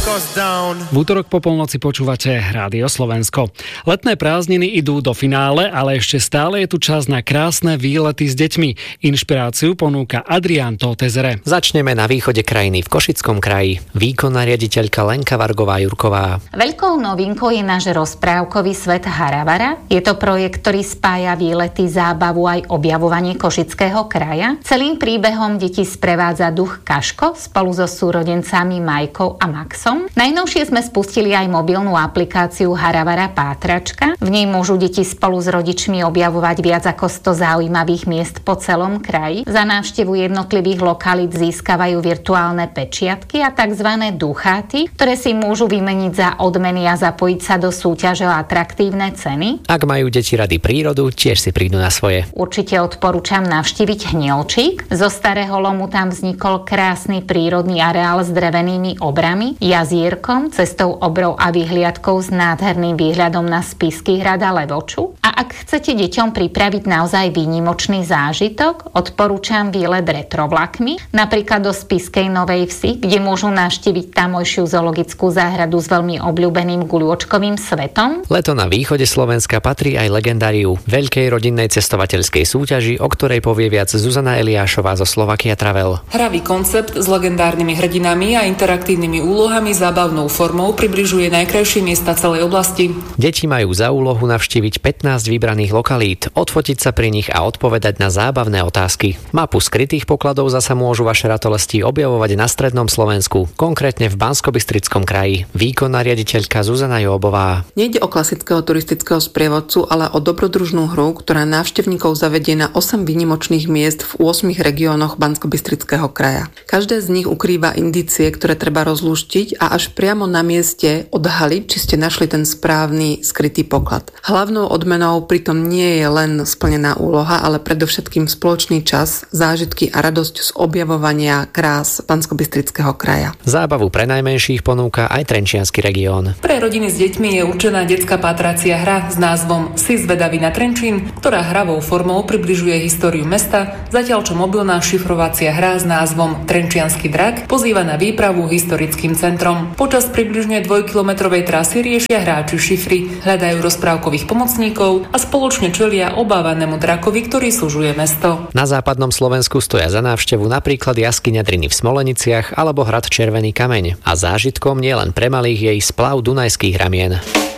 V útorok po polnoci počúvate Rádio Slovensko. Letné prázdniny idú do finále, ale ešte stále je tu čas na krásne výlety s deťmi. Inšpiráciu ponúka Adrián Totezere. Začneme na východe krajiny v Košickom kraji. Výkonná riaditeľka Lenka Vargová-Jurková. Veľkou novinkou je náš rozprávkový svet Haravara. Je to projekt, ktorý spája výlety, zábavu aj objavovanie Košického kraja. Celým príbehom deti sprevádza duch Kaško spolu so súrodencami Majkou a Maxom. Najnovšie sme spustili aj mobilnú aplikáciu Haravara Pátračka. V nej môžu deti spolu s rodičmi objavovať viac ako 100 zaujímavých miest po celom kraji. Za návštevu jednotlivých lokalít získavajú virtuálne pečiatky a tzv. Ducháty, ktoré si môžu vymeniť za odmeny a zapojiť sa do súťaže o atraktívne ceny. Ak majú deti rady prírodu, tiež si prídu na svoje. Určite odporúčam navštíviť Hnielčík. Zo starého lomu tam vznikol krásny prírodný areál s drevenými obrami, jazierkom, cestou obrov a vyhliadkou s nádherným výhľadom na Spišský hrad a Levoču. A ak chcete deťom pripraviť naozaj výnimočný zážitok, odporúčam výlet retrovlakmi, napríklad do Spišskej Novej Vsi, kde môžu navštíviť tamojšiu zoologickú záhradu s veľmi obľúbeným guľôčkovým svetom. Leto na východe Slovenska patrí aj legendáriu veľkej rodinnej cestovateľskej súťaži, o ktorej povie viac Zuzana Eliášová zo Slovakia Travel. Hravý koncept s legendárnymi hrdinami a interaktívnymi úlohami zábavnou formou približuje najkrajšie miesta celej oblasti. Deti majú za úlohu navštíviť 15 vybraných lokalít, odfotiť sa pri nich a odpovedať na zábavné otázky. Mapu skrytých pokladov zasa môžu vaše ratolesti objavovať na strednom Slovensku, konkrétne v Banskobystrickom kraji. Výkonná riaditeľka Zuzana Jóbová. Nejde o klasického turistického sprievodcu, ale o dobrodružnú hru, ktorá návštevníkov zavedie na 8 výnimočných miest v 8 regiónoch Banskobystrického kraja. Každé z nich ukrýva indície, ktoré treba rozlúštiť a až priamo na mieste odhaliť, či ste našli ten správny skrytý poklad. Hlavnou odmenou pritom nie je len splnená úloha, ale predovšetkým spoločný čas, zážitky a radosť z objavovania krás Banskobystrického kraja. Zábavu pre najmenších ponúka aj Trenčiansky región. Pre rodiny s deťmi je určená detská pátracia hra s názvom Si zvedavý na Trenčín, ktorá hravou formou približuje históriu mesta, zatiaľ čo mobilná šifrovacia hra s názvom Trenčiansky drak pozýva na výpravu historickým centrom. Počas približne 2-kilometrovej trasy riešia hráči šifry, hľadajú rozprávkových pomocníkov a spoločne čelia obávanému drakovi, ktorý súžuje mesto. Na západnom Slovensku stoja za návštevu napríklad jaskyňa Driny v Smoleniciach alebo hrad Červený kameň. A zážitkom nielen pre malých je i splav Dunajských ramien.